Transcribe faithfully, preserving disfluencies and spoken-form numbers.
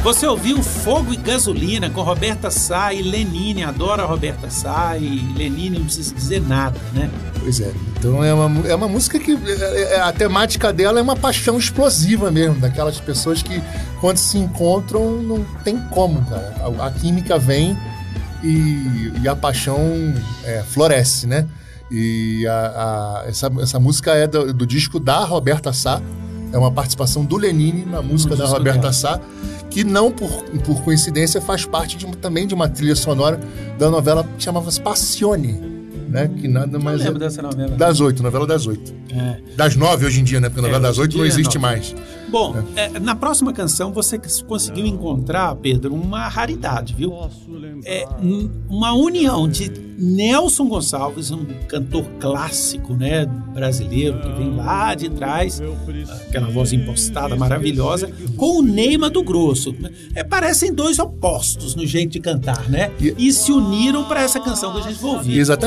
Você ouviu Fogo e Gasolina com Roberta Sá e Lenine. Adoro a Roberta Sá e Lenine, não precisa dizer nada, né? Pois é. Então é uma, é uma música que é, a temática dela é uma paixão explosiva mesmo, daquelas pessoas que quando se encontram não tem como, cara. A, a química vem e, e a paixão é, floresce, né? E a, a, essa, essa música é do, do disco da Roberta Sá, é uma participação do Lenine na música da Roberta dela. Sá, que não por, por coincidência faz parte de, também de uma trilha sonora da novela que chamava-se Passione. Né? Que nada mais eu lembro é... dessa novela. Das oito, novela das oito. É. Das nove hoje em dia, né? Porque a novela é, das oito não existe mais. Bom, é. É, na próxima canção você conseguiu encontrar, Pedro, uma raridade, viu? É uma união de Nelson Gonçalves, um cantor clássico, né, brasileiro, que vem lá de trás, aquela voz impostada maravilhosa, com o Ney Matogrosso. É, parecem dois opostos no jeito de cantar, né? E, e se uniram para essa canção que a gente vai ouvir. Exatamente.